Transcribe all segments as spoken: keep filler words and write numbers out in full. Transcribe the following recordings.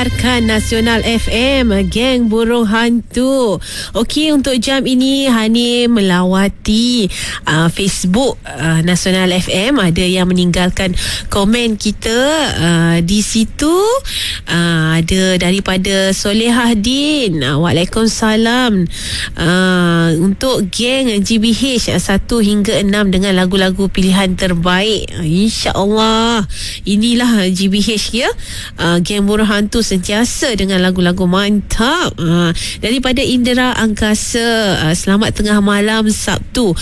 mendengarkan Nasional F M, Geng Burung Hantu. Okey, untuk jam ini Hani melawati uh, Facebook uh, Nasional F M. Ada yang meninggalkan komen kita uh, di situ. Uh, ada daripada Solehah Din. Uh, Waalaikumsalam. Uh, untuk geng G B H satu hingga enam dengan lagu-lagu pilihan terbaik. Uh, InsyaAllah inilah G B H ya. Uh, Geng Burung Hantu sentiasa dengan lagu-lagu mantap. Uh, daripada Indra Angkasa, uh, selamat tengah malam Sabtu.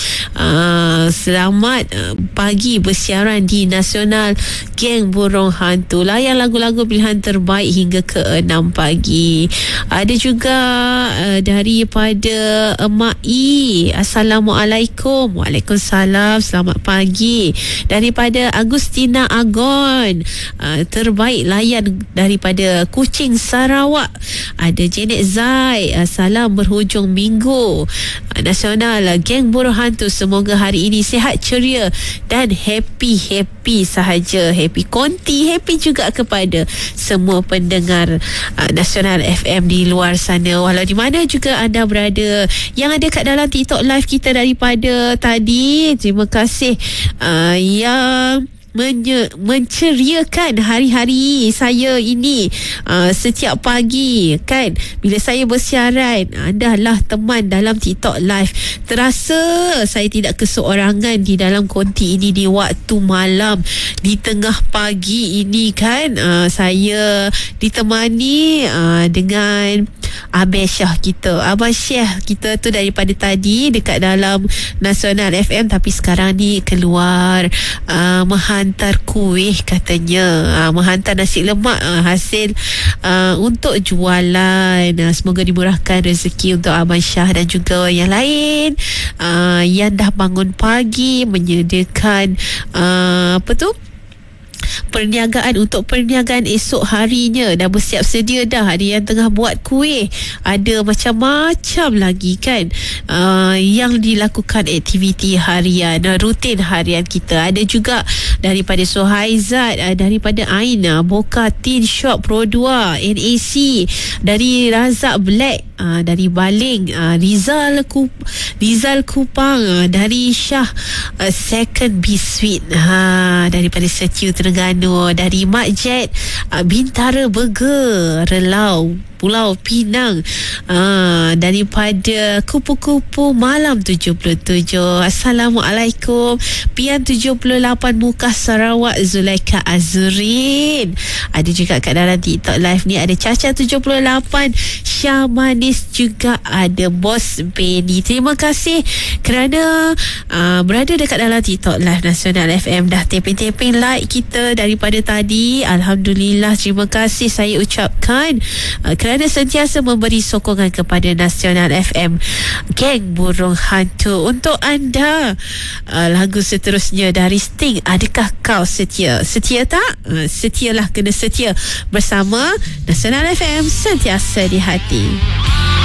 Uh, selamat uh, pagi bersiaran di Nasional Geng Burung Hantu. Layan lagu-lagu pilihan terbaik hingga ke enam pagi. Ada juga uh, daripada Emak I. Assalamualaikum. Waalaikumsalam. Selamat pagi. Daripada Agustina Agon. Uh, terbaik layan daripada Kuching, Sarawak. Ada Janet Zai. Uh, salam berhujung minggu. Uh, Nasional Geng Burung Hantu. Semoga hari ini sihat, ceria dan happy-happy sahaja. Happy konti, happy juga kepada semua pendengar uh, Nasional F M di luar sana. Walau di mana juga anda berada, yang ada kat dalam TikTok live kita daripada tadi, terima kasih uh, yang Menye, menceriakan hari-hari saya ini uh, setiap pagi kan, bila saya bersiaran. Anda lah teman dalam TikTok live. Terasa saya tidak keseorangan di dalam konti ini di waktu malam, di tengah pagi ini kan. uh, Saya ditemani uh, dengan Abang Syah kita. Abang Syah kita tu daripada tadi dekat dalam Nasional F M, tapi sekarang ni keluar uh, menghantar kuih katanya. Uh, menghantar nasi lemak uh, hasil uh, untuk jualan. Uh, semoga dimurahkan rezeki untuk Abang Syah dan juga yang lain uh, yang dah bangun pagi menyediakan uh, apa tu perniagaan untuk perniagaan esok harinya. Dah bersiap sedia dah. Ada yang tengah buat kuih, ada macam-macam lagi kan uh, yang dilakukan aktiviti harian, uh, rutin harian kita. Ada juga daripada Suhaizat, uh, daripada Aina Boka Tin Shop Pro dua, N A C, dari Razak Black, uh, dari Baling, uh, Rizal Kup, Rizal Kupang, uh, dari Syah uh, Second B Sweet, ha, daripada Setiu Terengganu, dari Mak Jet, uh, Bintara Burger Relau Pulau Pinang, uh, daripada Kupu-Kupu Malam tujuh puluh tujuh. Assalamualaikum. Pian tujuh puluh lapan Muka Sarawak, Zulaika Azurin. Ada juga kat dalam TikTok live ni ada Caca tujuh puluh lapan, Syah Manis, juga ada Bos Benny. Terima kasih kerana uh, berada dekat dalam TikTok live Nasional F M. Dah taping-taping like kita daripada tadi. Alhamdulillah, terima kasih saya ucapkan uh, kerana sentiasa memberi sokongan kepada Nasional F M, Geng Burung Hantu. Untuk anda, uh, lagu seterusnya dari Sting, Adakah Kau Setia? Setia tak? Uh, setialah, kena setia bersama Nasional F M, sentiasa di hati.